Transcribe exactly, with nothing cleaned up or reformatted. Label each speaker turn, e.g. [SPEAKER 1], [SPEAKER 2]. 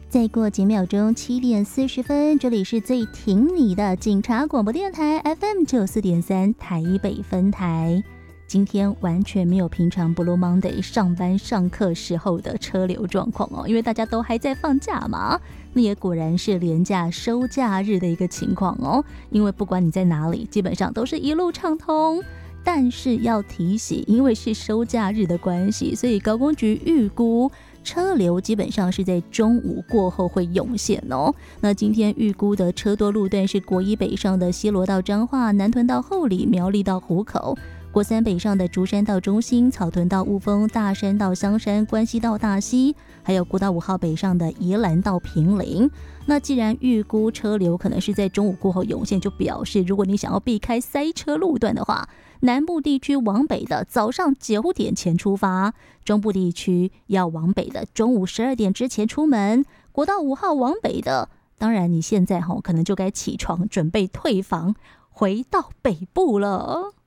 [SPEAKER 1] 再过几秒钟，七点四十分，这里是最挺你的警察广播电台 F M 九四点三台北分台。今天完全没有平常 Blue Monday 上班上课时候的车流状况哦，因为大家都还在放假嘛。那也果然是连假收假日的一个情况哦，因为不管你在哪里，基本上都是一路畅通。但是要提醒，因为是收假日的关系，所以高公局预估车流基本上是在中午过后会涌现哦。那今天预估的车多路段是国一北上的西螺到彰化、南屯到后里、苗栗到湖口；国三北上的竹山到中心、草屯到雾峰、大山到香山、关西到大溪，还有国道五号北上的宜兰到坪林。那既然预估车流可能是在中午过后涌现，就表示如果你想要避开塞车路段的话，南部地区往北的早上九点前出发，中部地区要往北的中午十二点之前出门，国道五号往北的，当然你现在可能就该起床准备退房回到北部了。